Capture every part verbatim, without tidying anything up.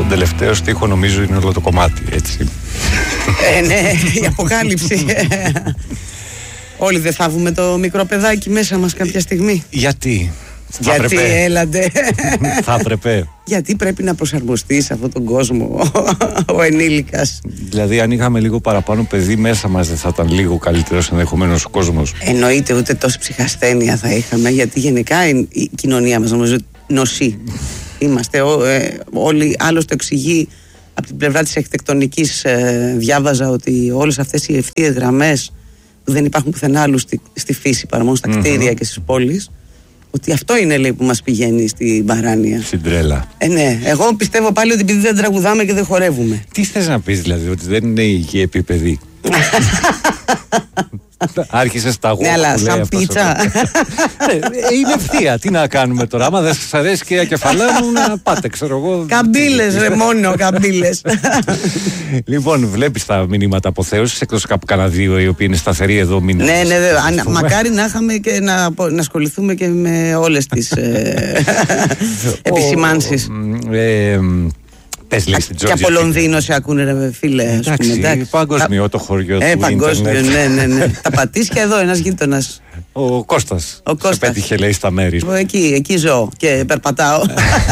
στον τελευταίο στίχο νομίζω είναι όλο το κομμάτι, έτσι. Ε, ναι, η αποκάλυψη. Όλοι δεν θα βγούμε το μικρό παιδάκι μέσα μας κάποια στιγμή? Γιατί? Θα Γιατί έπρεπε. Έλατε. Θα έπρεπε. Γιατί πρέπει να προσαρμοστεί σε αυτόν τον κόσμο ο ενήλικας. Δηλαδή, αν είχαμε λίγο παραπάνω παιδί μέσα μας, δεν θα ήταν λίγο καλύτερος ενδεχομένως ο κόσμος? Εννοείται, ούτε τόση ψυχασθένεια θα είχαμε. Γιατί γενικά η κοινωνία μας νομίζω νοσεί. Είμαστε ό, ε, όλοι, άλλος το εξηγεί από την πλευρά της αρχιτεκτονικής. Ε, διάβαζα ότι όλες αυτές οι ευθείες γραμμές που δεν υπάρχουν πουθενά άλλου στη, στη φύση παρά μόνο στα mm-hmm. κτίρια και στις πόλεις, ότι αυτό είναι, λέει, που μας πηγαίνει στην παράνοια. Στην τρέλα. Ε, ναι. Εγώ πιστεύω πάλι ότι επειδή δεν τραγουδάμε και δεν χορεύουμε. Τι θες να πεις, δηλαδή, ότι δεν είναι υγιή επίπεδη? Άρχισες τα γουφ. Ναι, αλλά σαν πίτσα. Είναι ευθεία. Τι να κάνουμε τώρα? Άμα δεν σας αρέσει, κυρία Κεφαλά μου, να πάτε, ξέρω εγώ. Καμπύλες, ρε, μόνο καμπύλες. Λοιπόν, βλέπεις τα μηνύματα αποθέωσης, εκτός κάπου κανένα δύο οι οποίοι είναι σταθεροί εδώ μήνες. Ναι, ναι, μακάρι να είχαμε και να ασχοληθούμε και με όλες τις επισημάνσεις. Πες, λέει, στην και από Λονδίνο σε ακούνε, ρε φίλε. Εντάξει, εντάξει. Παγκοσμιό το χωριό ε, του παγκόσμιο, ίντερνετ. ναι, ναι, ναι. Τα πατήσια εδώ, ένας γείτονας. Ο Κώστας. Ο Κώστας. Σε πέτυχε, λέει, στα μέρη. Εκεί, εκεί ζω και περπατάω.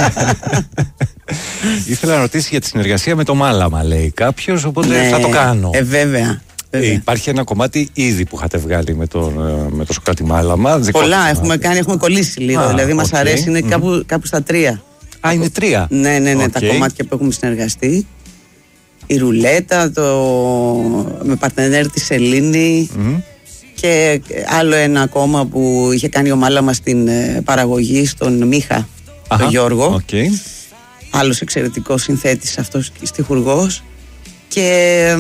Ήθελα να ρωτήσει για τη συνεργασία με το Μάλαμα, λέει κάποιος, οπότε ναι, θα το κάνω. Ε, βέβαια. Ε, υπάρχει ένα κομμάτι ήδη που είχατε βγάλει με το, με το Σοκράτη Μάλαμα. Πολλά έχουμε κάνει, έχουμε κολλήσει λίγο. Α, δηλαδή, μας okay. αρέσει, είναι mm. κάπου, κάπου στα τρία. Α, είναι τρία. Ναι, ναι, ναι, okay. Τα κομμάτια που έχουμε συνεργαστεί. Η Ρουλέτα, το... με παρτενέρ τη Σελήνη mm-hmm. και άλλο ένα ακόμα που είχε κάνει ο Μάλαμα στην παραγωγή στον Μίχα, Αχα, τον Γιώργο. Okay. Άλλος εξαιρετικός συνθέτης αυτός, στιχουργός. Και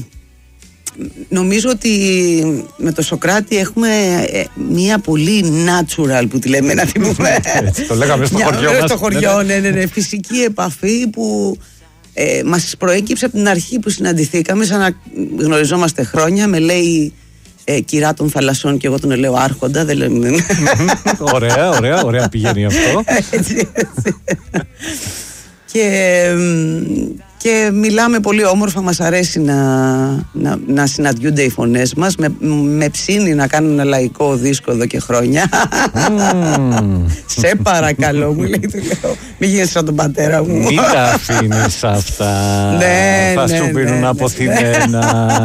νομίζω ότι με το Σοκράτη έχουμε μία πολύ natural, που τη λέμε, να την πούμε. Το λέγαμε στο χωριό μας. Στο χωριό, ναι, ναι, ναι, φυσική επαφή που ε, μας προέκυψε από την αρχή που συναντηθήκαμε, σαν να γνωριζόμαστε χρόνια. Με λέει ε, κυρά των θαλασσών και εγώ τον λέω άρχοντα. Δεν λέμε. Ωραία, ωραία, ωραία πηγαίνει αυτό. Έτσι, έτσι. Και... Και μιλάμε πολύ όμορφα, μας αρέσει να, να, να συναντιούνται οι φωνές μας. Με, με ψήνει να κάνω ένα λαϊκό δίσκο εδώ και χρόνια. Mm. Σε παρακαλώ, μου λέει, του λέω, μην γίνεις σαν τον πατέρα μου. Μην τα αφήνεις αυτά. Ναι, θα ναι, σου πίνουν ναι, αποθυμένα.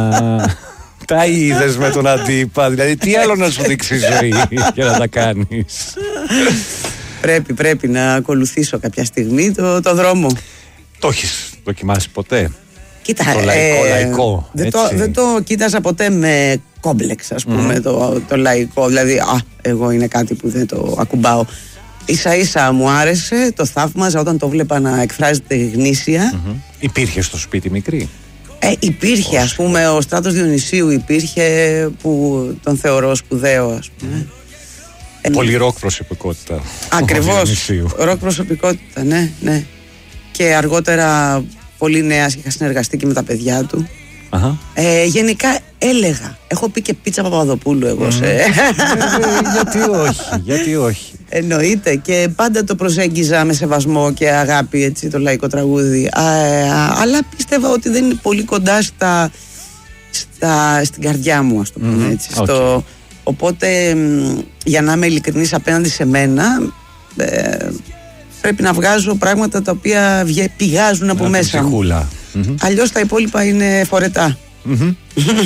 Τα είδες με τον αντίπα. Δηλαδή, τι άλλο να σου δείξει η ζωή για να τα κάνεις? Πρέπει, πρέπει να ακολουθήσω κάποια στιγμή το, το δρόμο. Το έχεις δοκιμάσει ποτέ? Κοίτα, το λαϊκό, ε, λαϊκό δεν, το, δεν το κοίταζα ποτέ με κόμπλεξ, ας πούμε, mm. το, το λαϊκό. Δηλαδή, α, εγώ είναι κάτι που δεν το ακουμπάω. Ίσα ίσα μου άρεσε, το θαύμαζα όταν το βλέπα να εκφράζεται γνήσια. Mm-hmm. Υπήρχε στο σπίτι μικρή? Ε, υπήρχε, ας πούμε, ο Στράτος Διονυσίου υπήρχε, που τον θεωρώ σπουδαίο, ας πούμε. Mm. Πολύ ροκ προσωπικότητα. Ακριβώς, ροκ προσωπικότητα, ναι, ναι. Και αργότερα πολύ νέα, είχα συνεργαστεί και με τα παιδιά του. Uh-huh. Ε, γενικά έλεγα, έχω πει και πίτσα Παπαδοπούλου εγώ. Mm. Σε... ε, γιατί όχι, γιατί όχι. Εννοείται, και πάντα το προσέγγιζα με σεβασμό και αγάπη, έτσι, το λαϊκό τραγούδι. Α, ε, αλλά πίστευα ότι δεν είναι πολύ κοντά στα, στα, στην καρδιά μου, ας το πούμε, έτσι. Mm-hmm. Στο, okay. Οπότε, για να είμαι ειλικρινής απέναντι σε μένα, ε, πρέπει να βγάζω πράγματα τα οποία πηγάζουν από, από μέσα μου. Mm-hmm. Αλλιώς τα υπόλοιπα είναι φορετά. Mm-hmm.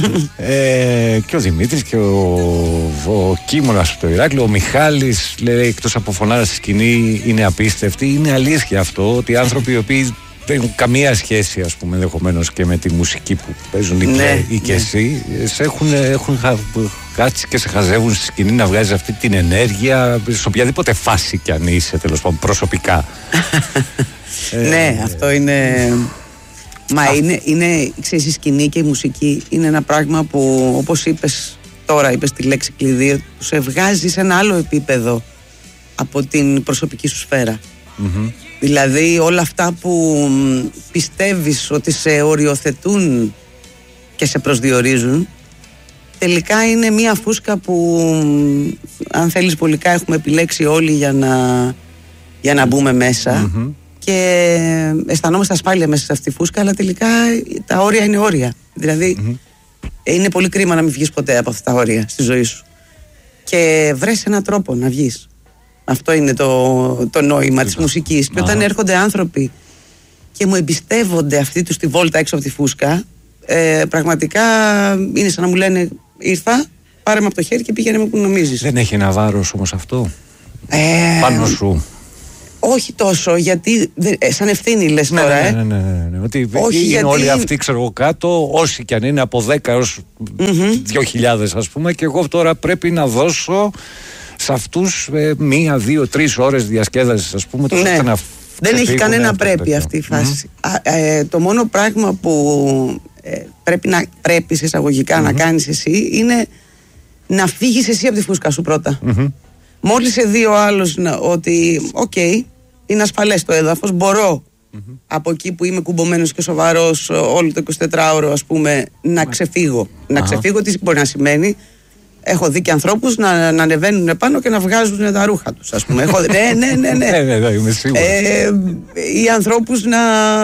ε, και ο Δημήτρης και ο, ο Κίμωνας από το Ηράκλειο, ο Μιχάλης, λέει, εκτός από φωνάρα στη σκηνή, είναι απίστευτοι. Είναι αλήθεια αυτό, ότι οι άνθρωποι οι οποίοι δεν έχουν καμία σχέση, ας πούμε, ενδεχομένως και με τη μουσική που παίζουν, ναι, ή και ναι. εσύ, σε έχουν, έχουν κάτσει και σε χαζεύουν στη σκηνή να βγάζεις αυτή την ενέργεια σε οποιαδήποτε φάση κι αν είσαι, τέλος πάντων, προσωπικά. ε, ναι, αυτό είναι... Μα Α. είναι, είναι, ξέρεις, η σκηνή και η μουσική είναι ένα πράγμα που, όπως είπες τώρα, είπες τη λέξη κλειδί, που σε βγάζει σε ένα άλλο επίπεδο από την προσωπική σου σφαίρα. Mm-hmm. Δηλαδή όλα αυτά που πιστεύεις ότι σε οριοθετούν και σε προσδιορίζουν, τελικά είναι μια φούσκα που, αν θέλεις, πολικά έχουμε επιλέξει όλοι για να, για να μπούμε μέσα. Mm-hmm. και αισθανόμαστε ασφάλεια μέσα σε αυτή τη φούσκα, αλλά τελικά τα όρια είναι όρια. Δηλαδή mm-hmm. είναι πολύ κρίμα να μην βγεις ποτέ από αυτά τα όρια στη ζωή σου. Και βρες έναν τρόπο να βγεις. Αυτό είναι το, το νόημα της μουσικής. Και όταν έρχονται άνθρωποι και μου εμπιστεύονται αυτή τους τη βόλτα έξω από τη φούσκα, ε, πραγματικά είναι σαν να μου λένε ήρθα, πάρε με από το χέρι και πήγαινε με που νομίζεις. Δεν έχει ένα βάρος όμως αυτό ε, πάνω σου? Όχι τόσο, γιατί ε, σαν ευθύνη λες ναι, τώρα. Ναι, ε. ναι, ναι, ναι, ναι. Ότι όχι, είναι γιατί... όλοι αυτοί ξέρω εγώ κάτω, όσοι κι αν είναι από δέκα έως mm-hmm. δύο χιλιάδες ας πούμε, και εγώ τώρα πρέπει να δώσω σε αυτούς ε, μία, δύο, τρεις ώρες διασκέδασης ας πούμε. Ναι. Να δεν έχει κανένα πρέπει αυτή η φάση. Mm-hmm. Α, ε, το μόνο πράγμα που ε, πρέπει, να, πρέπει σε εισαγωγικά mm-hmm. να κάνεις εσύ είναι να φύγεις εσύ από τη φούσκα σου πρώτα. Mm-hmm. Μόλις σε δει ο άλλος ότι οκ, okay, είναι ασφαλές το έδαφος, μπορώ mm-hmm. από εκεί που είμαι κουμπωμένος και σοβαρός όλο το εικοσιτετράωρο ας πούμε να ξεφύγω. Mm-hmm. Να ξεφύγω τι μπορεί να σημαίνει? Έχω δει και ανθρώπους να, να ανεβαίνουν πάνω και να βγάζουν τα ρούχα τους, ας πούμε. Έχω, ναι, ναι, ναι, ναι. ναι, ναι, ναι είμαι σίγουρος. Ε, ή ανθρώπους να,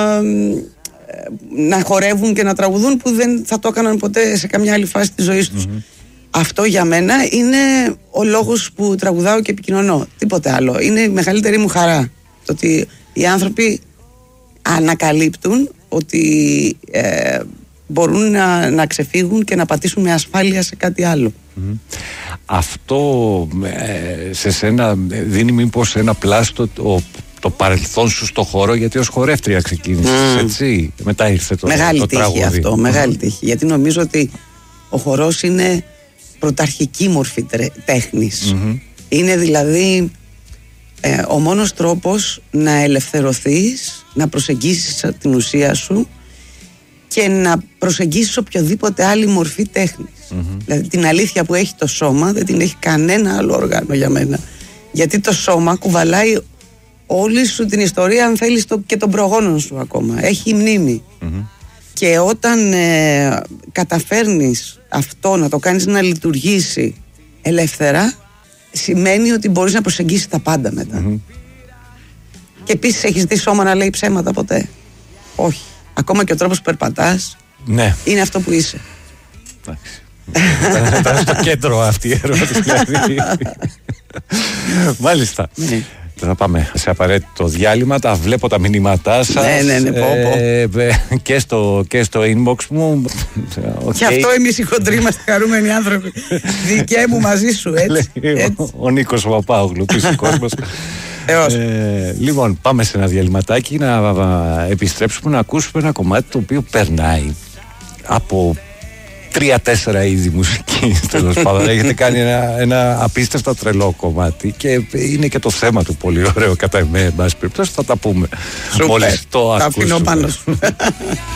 να χορεύουν και να τραγουδούν που δεν θα το έκαναν ποτέ σε καμιά άλλη φάση της ζωής τους. Mm-hmm. Αυτό για μένα είναι ο λόγος που τραγουδάω και επικοινωνώ. Τίποτε άλλο. Είναι η μεγαλύτερη μου χαρά. Το ότι οι άνθρωποι ανακαλύπτουν ότι ε, μπορούν να, να ξεφύγουν και να πατήσουν με ασφάλεια σε κάτι άλλο. Mm. Αυτό ε, σε σένα δίνει μήπως ένα πλάστο το, το παρελθόν σου στο χώρο, γιατί ως χορεύτρια ξεκίνησες, mm. έτσι, μετά ήρθε το, μεγάλη το τύχη τραγούδι. Αυτό, μεγάλη τύχη, γιατί νομίζω ότι ο χορός είναι πρωταρχική μορφή τέχνης. Mm-hmm. Είναι δηλαδή ε, ο μόνος τρόπος να ελευθερωθείς, να προσεγγίσεις την ουσία σου και να προσεγγίσεις οποιοδήποτε άλλη μορφή τέχνης. Mm-hmm. Δηλαδή την αλήθεια που έχει το σώμα δεν την έχει κανένα άλλο όργανο για μένα. Γιατί το σώμα κουβαλάει όλη σου την ιστορία, αν θέλεις, το, και των προγόνων σου ακόμα. Έχει μνήμη. Mm-hmm. Και όταν ε, καταφέρνεις αυτό να το κάνεις να λειτουργήσει ελεύθερα, σημαίνει ότι μπορείς να προσεγγίσεις τα πάντα μετά. Mm-hmm. Και επίσης έχεις δει σώμα να λέει ψέματα ποτέ? Όχι. Ακόμα και ο τρόπος που περπατάς ναι. είναι αυτό που είσαι. Εντάξει. Ήταν στο κέντρο αυτή η ερώτηση. Δηλαδή. Μάλιστα. Ναι. Θα πάμε σε απαραίτητο διάλειμμα. Τα βλέπω τα μηνύματά σας. Ναι, ναι, ναι, πω, πω. Ε, και, στο, και στο inbox μου. Okay. Και αυτό εμείς οι χοντροί είμαστε χαρούμενοι άνθρωποι. Δικαί μου μαζί σου, έτσι. έτσι. Ο, ο Νίκος Παπάγλου, φυσικός μας. Ε, λοιπόν, πάμε σε ένα διαλυματάκι να επιστρέψουμε να ακούσουμε ένα κομμάτι το οποίο περνάει από τρία-τέσσερα είδη μουσική. Τέλος πάντων, έχετε κάνει ένα, ένα απίστευτα τρελό κομμάτι και είναι και το θέμα του πολύ ωραίο κατά εμέ. Εν πάση περιπτώσει, θα τα πούμε. Σούπερ. Μόλις το ακούσουμε. Τα αφήνω πάνω σου.